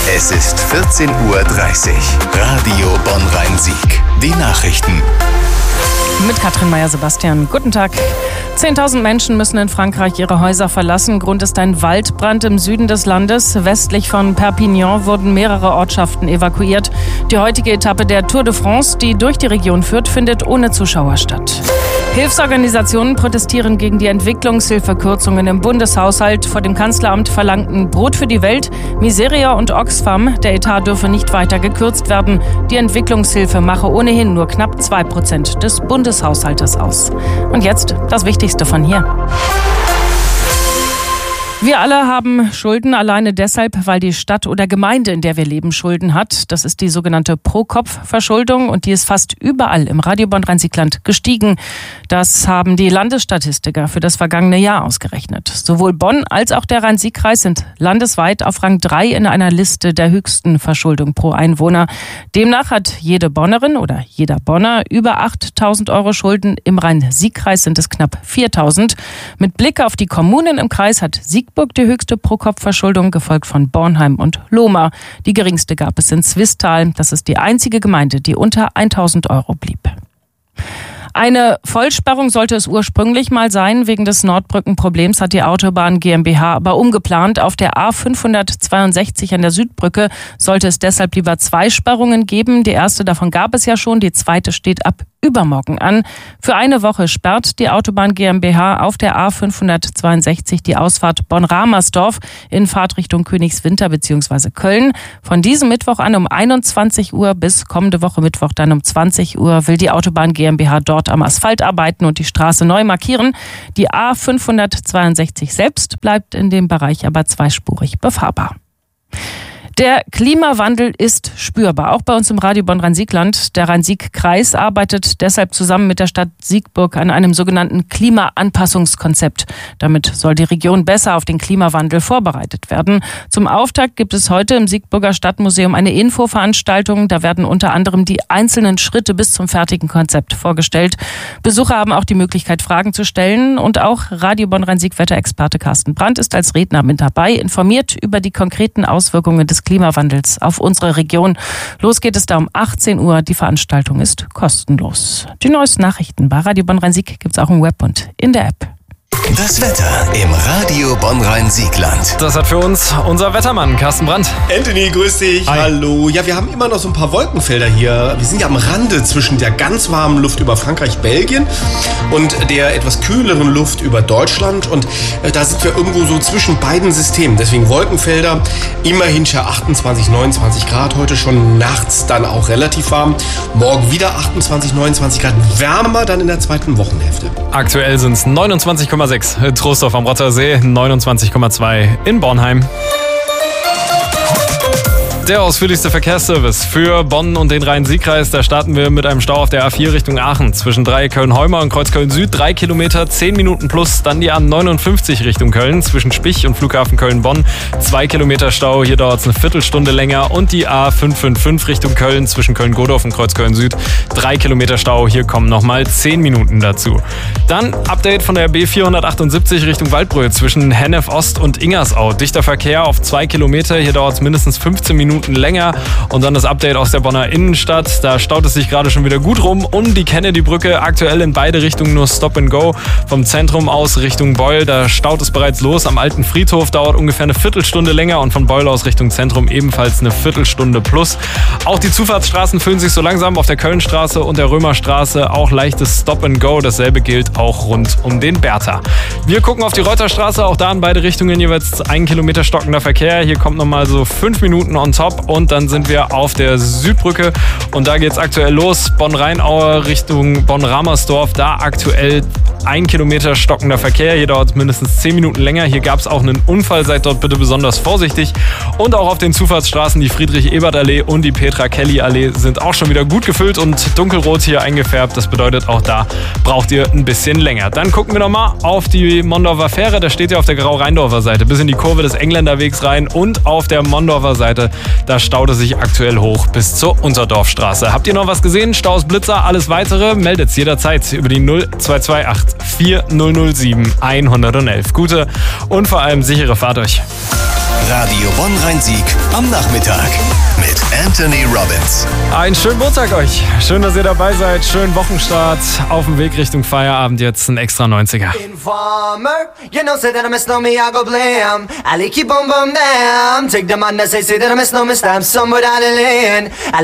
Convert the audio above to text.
Es ist 14:30 Uhr. Radio Bonn-Rhein-Sieg. Die Nachrichten. Mit Katrin Meyer-Sebastian. Guten Tag. 10.000 Menschen müssen in Frankreich ihre Häuser verlassen. Grund ist ein Waldbrand im Süden des Landes. Westlich von Perpignan wurden mehrere Ortschaften evakuiert. Die heutige Etappe der Tour de France, die durch die Region führt, findet ohne Zuschauer statt. Hilfsorganisationen protestieren gegen die Entwicklungshilfekürzungen im Bundeshaushalt. Vor dem Kanzleramt verlangten Brot für die Welt, Miseria und Oxfam. Der Etat dürfe nicht weiter gekürzt werden. Die Entwicklungshilfe mache ohnehin nur knapp 2% des Bundeshaushaltes aus. Und jetzt das Wichtigste von hier. Wir alle haben Schulden, alleine deshalb, weil die Stadt oder Gemeinde, in der wir leben, Schulden hat. Das ist die sogenannte Pro-Kopf-Verschuldung und die ist fast überall im Radio Bonn-Rhein-Sieg-Land gestiegen. Das haben die Landesstatistiker für das vergangene Jahr ausgerechnet. Sowohl Bonn als auch der Rhein-Sieg-Kreis sind landesweit auf Rang 3 in einer Liste der höchsten Verschuldung pro Einwohner. Demnach hat jede Bonnerin oder jeder Bonner über 8.000 Euro Schulden. Im Rhein-Sieg-Kreis sind es knapp 4.000. Mit Blick auf die Kommunen im Kreis hat Siegburg die höchste Pro-Kopf-Verschuldung, gefolgt von Bornheim und Lohmar. Die geringste gab es in Zwistal. Das ist die einzige Gemeinde, die unter 1.000 Euro blieb. Eine Vollsperrung sollte es ursprünglich mal sein. Wegen des Nordbrückenproblems hat die Autobahn GmbH aber umgeplant. Auf der A562 an der Südbrücke sollte es deshalb lieber 2 Sperrungen geben. Die erste davon gab es ja schon, die zweite steht ab übermorgen an. Für eine Woche sperrt die Autobahn GmbH auf der A562 die Ausfahrt Bonn-Ramersdorf in Fahrtrichtung Königswinter bzw. Köln. Von diesem Mittwoch an um 21 Uhr bis kommende Woche Mittwoch dann um 20 Uhr will die Autobahn GmbH dort am Asphalt arbeiten und die Straße neu markieren. Die A562 selbst bleibt in dem Bereich aber zweispurig befahrbar. Der Klimawandel ist spürbar, auch bei uns im Radio Bonn-Rhein-Sieg-Land. Der Rhein-Sieg-Kreis arbeitet deshalb zusammen mit der Stadt Siegburg an einem sogenannten Klimaanpassungskonzept. Damit soll die Region besser auf den Klimawandel vorbereitet werden. Zum Auftakt gibt es heute im Siegburger Stadtmuseum eine Infoveranstaltung. Da werden unter anderem die einzelnen Schritte bis zum fertigen Konzept vorgestellt. Besucher haben auch die Möglichkeit, Fragen zu stellen. Und auch Radio Bonn-Rhein-Sieg-Wetterexperte Carsten Brandt ist als Redner mit dabei, informiert über die konkreten Auswirkungen des Klimawandels auf unsere Region. Los geht es da um 18 Uhr. Die Veranstaltung ist kostenlos. Die neuesten Nachrichten bei Radio Bonn-Rhein-Sieg gibt es auch im Web und in der App. Das Wetter im Radio Bonn-Rhein-Sieg-Land. Das hat für uns unser Wettermann Carsten Brandt. Anthony, grüß dich. Hi. Hallo. Ja, wir haben immer noch so ein paar Wolkenfelder hier. Wir sind ja am Rande zwischen der ganz warmen Luft über Frankreich, Belgien und der etwas kühleren Luft über Deutschland. Und da sind wir irgendwo so zwischen beiden Systemen. Deswegen Wolkenfelder, immerhin schon 28, 29 Grad. Heute schon nachts dann auch relativ warm. Morgen wieder 28, 29 Grad. Wärmer dann in der zweiten Wochenhälfte. Aktuell sind es 29,6 Trostorf am Rottersee, 29,2 in Bornheim. Der ausführlichste Verkehrsservice für Bonn und den Rhein-Sieg-Kreis. Da starten wir mit einem Stau auf der A4 Richtung Aachen. Zwischen Dreiecköln-Heumer und Kreuzköln-Süd 3 Kilometer, 10 Minuten plus. Dann die A59 Richtung Köln zwischen Spich und Flughafen Köln-Bonn. 2 Kilometer Stau, hier dauert es eine Viertelstunde länger. Und die A555 Richtung Köln zwischen Köln-Godorf und Kreuzköln-Süd. 3 Kilometer Stau, hier kommen nochmal 10 Minuten dazu. Dann Update von der B478 Richtung Waldbröl zwischen Hennef Ost und Ingersau. Dichter Verkehr auf 2 Kilometer, hier dauert es mindestens 15 Minuten länger. Und dann das Update aus der Bonner Innenstadt. Da staut es sich gerade schon wieder gut rum. Und die Kennedy-Brücke aktuell in beide Richtungen nur Stop and Go. Vom Zentrum aus Richtung Beul, da staut es bereits los. Am alten Friedhof dauert ungefähr eine Viertelstunde länger. Und von Beul aus Richtung Zentrum ebenfalls eine Viertelstunde plus. Auch die Zufahrtsstraßen füllen sich so langsam auf der Kölnstraße und der Römerstraße. Auch leichtes Stop and Go. Dasselbe gilt auch rund um den Bertha. Wir gucken auf die Reuterstraße. Auch da in beide Richtungen jeweils 1 Kilometer stockender Verkehr. Hier kommt nochmal so 5 Minuten on top. Und dann sind wir auf der Südbrücke und da geht es aktuell los. Bonn-Rheinaue Richtung Bonn-Ramersdorf, da aktuell 1 Kilometer stockender Verkehr. Hier dauert es mindestens 10 Minuten länger. Hier gab es auch einen Unfall, seid dort bitte besonders vorsichtig. Und auch auf den Zufahrtsstraßen, die Friedrich-Ebert-Allee und die Petra-Kelly-Allee sind auch schon wieder gut gefüllt und dunkelrot hier eingefärbt. Das bedeutet, auch da braucht ihr ein bisschen länger. Dann gucken wir nochmal auf die Mondorfer Fähre. Da steht ja auf der Grau-Rheindorfer Seite bis in die Kurve des Engländerwegs rein und auf der Mondorfer Seite, da staut es sich aktuell hoch bis zur Unterdorfstraße. Habt ihr noch was gesehen? Staus, Blitzer, alles weitere? Meldet's jederzeit über die 0228 4007 111. Gute und vor allem sichere Fahrt euch. Radio Bonn-Rhein-Sieg am Nachmittag mit Anthony Robbins. Einen schönen Montag euch. Schön, dass ihr dabei seid. Schönen Wochenstart. Auf dem Weg Richtung Feierabend jetzt ein extra 90er. Informer, you know, say that I miss no me, I go blam. I keep on bum down. Take the man that say that I miss no me, stamp somewhere down the lane.